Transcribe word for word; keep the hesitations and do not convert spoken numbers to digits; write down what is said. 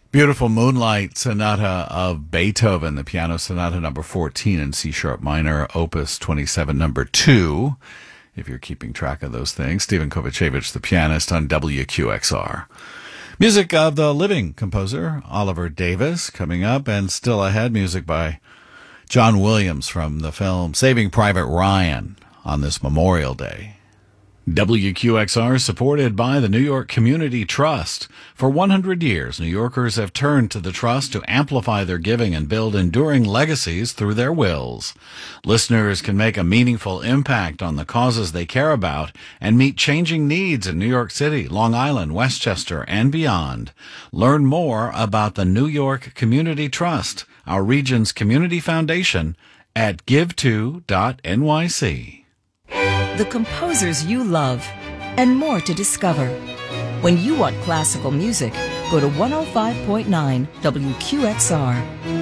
Beautiful Moonlight Sonata of Beethoven, the piano sonata number fourteen in C sharp minor, opus twenty-seven, number two, if you're keeping track of those things. Stephen Kovacevic, the pianist on W Q X R. Music of the living composer, Oliver Davis, coming up, and still ahead, music by John Williams from the film Saving Private Ryan on this Memorial Day. W Q X R is supported by the New York Community Trust. For one hundred years, New Yorkers have turned to the Trust to amplify their giving and build enduring legacies through their wills. Listeners can make a meaningful impact on the causes they care about and meet changing needs in New York City, Long Island, Westchester, and beyond. Learn more about the New York Community Trust, our region's community foundation, at give to dot N Y C. The composers you love, and more to discover. When you want classical music, go to one oh five point nine W Q X R.